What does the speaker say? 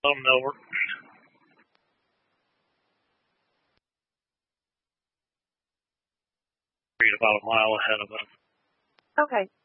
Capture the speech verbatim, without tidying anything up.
them know we're about a mile ahead of us. Okay.